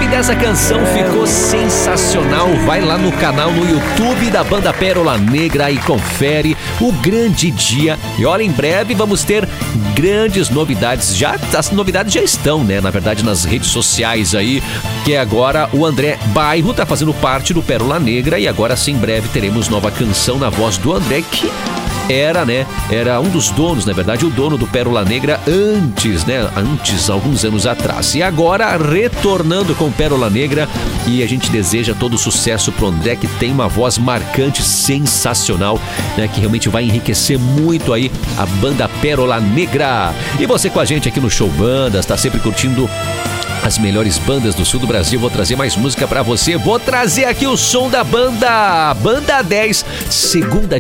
nome dessa canção ficou sensacional. Vai lá no canal no YouTube da banda Pérola Negra e confere o grande dia. E olha, em breve vamos ter grandes novidades. As novidades já estão, né? Na verdade, nas redes sociais aí, que é agora o André Bairro tá fazendo parte do Pérola Negra e agora sim, em breve teremos nova canção na voz do André, que era um dos donos, na verdade, o dono do Pérola Negra antes, alguns anos atrás. E agora retornando com Pérola Negra, e a gente deseja todo o sucesso pro André, que tem uma voz marcante, sensacional, né, que realmente vai enriquecer muito aí a banda Pérola Negra. E você com a gente aqui no Show Bandas, tá sempre curtindo as melhores bandas do sul do Brasil. Vou trazer mais música pra você. Vou trazer aqui o som da Banda 10, segunda